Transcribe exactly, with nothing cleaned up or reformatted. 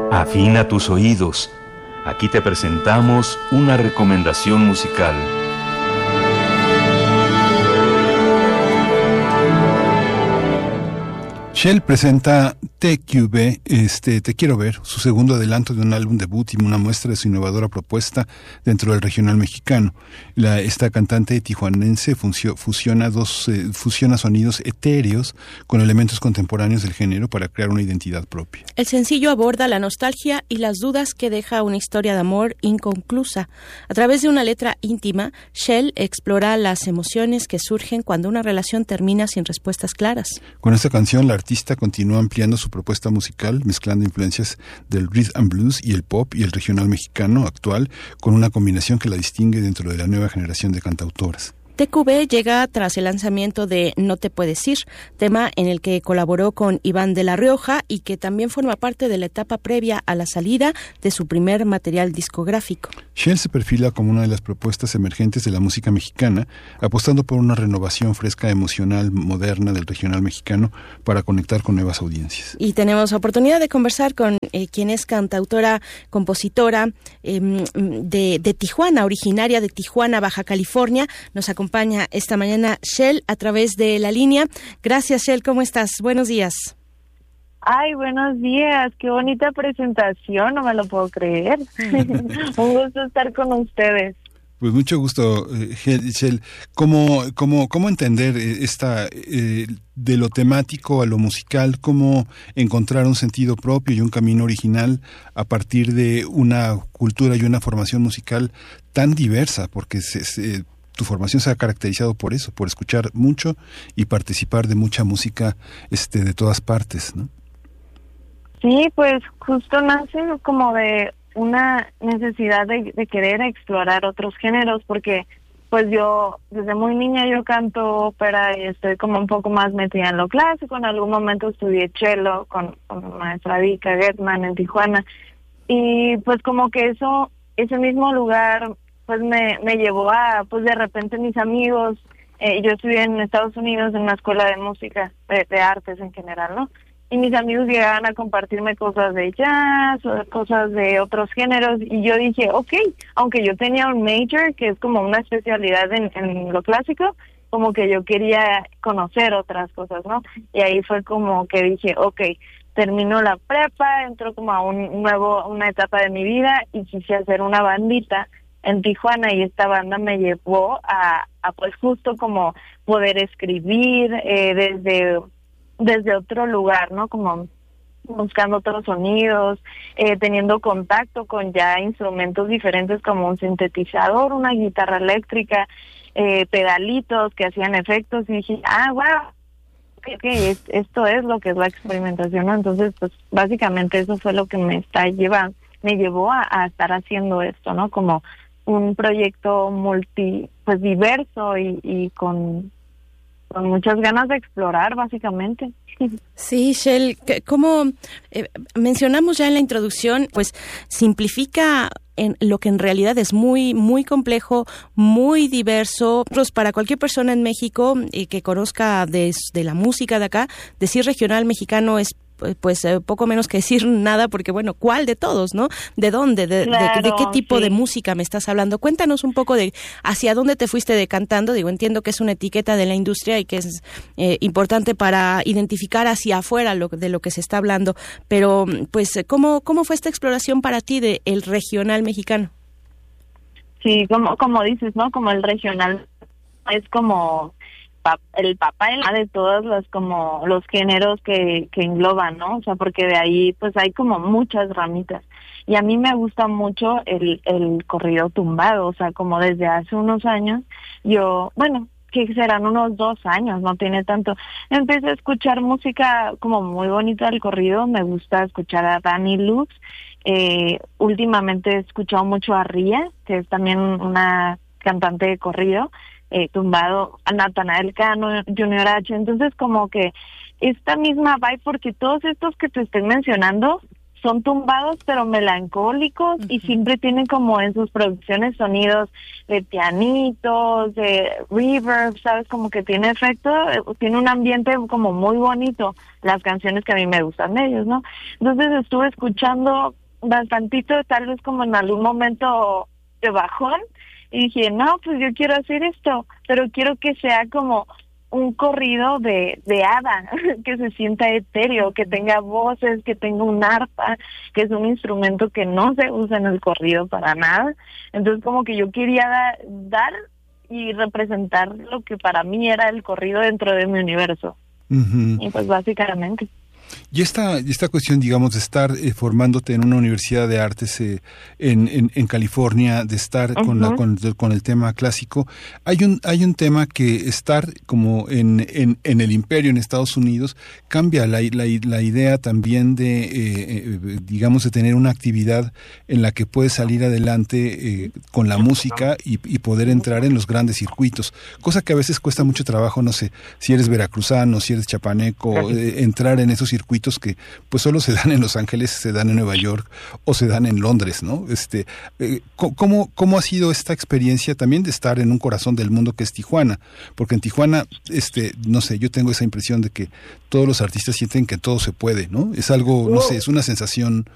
Afina tus oídos. Aquí te presentamos una recomendación musical. Shell presenta T Q V, este, Te Quiero Ver, su segundo adelanto de un álbum debut y una muestra de su innovadora propuesta dentro del regional mexicano. La, esta cantante tijuanense funcio, fusiona, dos, eh, fusiona sonidos etéreos con elementos contemporáneos del género para crear una identidad propia. El sencillo aborda la nostalgia y las dudas que deja una historia de amor inconclusa. A través de una letra íntima, Shell explora las emociones que surgen cuando una relación termina sin respuestas claras. Con esta canción, la artista continúa ampliando su propuesta musical, mezclando influencias del rhythm and blues y el pop y el regional mexicano actual, con una combinación que la distingue dentro de la nueva generación de cantautoras. T Q V llega tras el lanzamiento de No te puedes ir, tema en el que colaboró con Iván de la Rioja y que también forma parte de la etapa previa a la salida de su primer material discográfico. Shell se perfila como una de las propuestas emergentes de la música mexicana, apostando por una renovación fresca, emocional, moderna del regional mexicano para conectar con nuevas audiencias. Y tenemos oportunidad de conversar con eh, quien es cantautora, compositora eh, de, de Tijuana, originaria de Tijuana, Baja California. Nos acompaña acompaña esta mañana Shell a través de la línea. Gracias, Shell, ¿cómo estás? Buenos días. Ay, buenos días, qué bonita presentación, no me lo puedo creer. Un gusto estar con ustedes. Pues mucho gusto, eh, Shell. ¿Cómo, cómo, cómo entender esta eh, de lo temático a lo musical? ¿Cómo encontrar un sentido propio y un camino original a partir de una cultura y una formación musical tan diversa? Porque se, se tu formación se ha caracterizado por eso, por escuchar mucho y participar de mucha música este, de todas partes, ¿no? Sí, pues justo nace como de una necesidad de, de querer explorar otros géneros, porque pues yo desde muy niña yo canto ópera y estoy como un poco más metida en lo clásico. En algún momento estudié cello con, con maestra Vika Getman en Tijuana, y pues como que eso, ese mismo lugar pues me, me llevó a, pues de repente mis amigos, eh, yo estudié en Estados Unidos en una escuela de música, de, de artes en general, ¿no? Y mis amigos llegaban a compartirme cosas de jazz, o cosas de otros géneros, y yo dije, ok, aunque yo tenía un major, que es como una especialidad en, en lo clásico, como que yo quería conocer otras cosas, ¿no? Y ahí fue como que dije, ok, termino la prepa, entro como a un nuevo, una etapa de mi vida, y quise hacer una bandita en Tijuana, y esta banda me llevó a, a pues justo como poder escribir eh, desde desde otro lugar, ¿no? Como buscando otros sonidos, eh, teniendo contacto con ya instrumentos diferentes como un sintetizador, una guitarra eléctrica, eh, pedalitos que hacían efectos, y dije, ah, wow, okay, okay, esto es lo que es la experimentación, ¿no? Entonces, pues básicamente eso fue lo que me está llevando, me llevó a, a estar haciendo esto, ¿no? Como un proyecto multi, pues diverso y, y con, con muchas ganas de explorar, básicamente. Sí, Shell, como eh, mencionamos ya en la introducción, pues simplifica en lo que en realidad es muy muy complejo, muy diverso. Para cualquier persona en México eh, que conozca de, de la música de acá, decir regional mexicano es pues eh, poco menos que decir nada, porque bueno, ¿cuál de todos, no? ¿De dónde? ¿De, claro, de, de qué tipo sí. de música me estás hablando? Cuéntanos un poco de hacia dónde te fuiste decantando. Digo, entiendo que es una etiqueta de la industria y que es eh, importante para identificar hacia afuera lo, de lo que se está hablando, pero pues, ¿cómo, cómo fue esta exploración para ti de el regional mexicano? Sí, como, como dices, ¿no? Como el regional es como el papá de todos los como los géneros que, que engloban, ¿no? O sea, porque de ahí pues hay como muchas ramitas. Y a mí me gusta mucho el, el corrido tumbado, o sea, como desde hace unos años, yo, bueno, que serán unos dos años, no tiene tanto, empecé a escuchar música como muy bonita del corrido. Me gusta escuchar a Dani Lux, eh, últimamente he escuchado mucho a Ría, que es también una cantante de corrido, Eh, tumbado, a Natanael Cano, Junior H, entonces como que esta misma vibe, porque todos estos que te estoy mencionando son tumbados pero melancólicos, uh-huh. y siempre tienen como en sus producciones sonidos de pianitos, de reverb, ¿sabes? Como que tiene efecto, tiene un ambiente como muy bonito, las canciones que a mí me gustan de ellos, ¿no? Entonces estuve escuchando bastantito, tal vez como en algún momento de bajón, y dije, no, pues yo quiero hacer esto, pero quiero que sea como un corrido de, de hada, que se sienta etéreo, que tenga voces, que tenga un arpa, que es un instrumento que no se usa en el corrido para nada. Entonces como que yo quería da, dar y representar lo que para mí era el corrido dentro de mi universo. Uh-huh. Y pues básicamente... Y esta, esta cuestión, digamos, de estar eh, formándote en una universidad de artes eh, en, en, en California, de estar uh-huh. con, la, con, con el tema clásico, hay un, hay un tema que estar como en, en, en el imperio en Estados Unidos cambia la, la, la idea también de, eh, eh, digamos, de tener una actividad en la que puedes salir adelante eh, con la música y, y poder entrar en los grandes circuitos, cosa que a veces cuesta mucho trabajo, no sé, si eres veracruzano, si eres chapaneco, eh, entrar en esos circuitos circuitos que pues solo se dan en Los Ángeles, se dan en Nueva York o se dan en Londres, ¿no? Este, eh, ¿cómo, cómo ha sido esta experiencia también de estar en un corazón del mundo que es Tijuana? Porque en Tijuana, este, no sé, yo tengo esa impresión de que todos los artistas sienten que todo se puede, ¿no? Es algo, no sé, es una sensación